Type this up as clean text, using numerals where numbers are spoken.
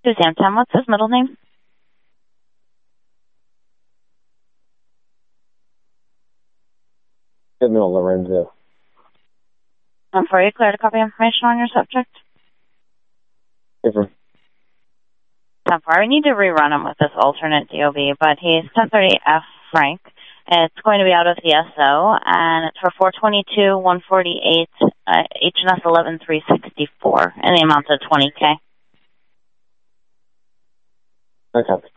Suzanne Tam, what's his middle name? Samuel Lorenzo. For you, cleared a copy of information on your subject? Different. 10-4. We need to rerun him with this alternate DOB, but he's 1030F Frank. It's going to be out of the SO, and it's for 422-148, HNS 11364, and the amount of $20K. Okay.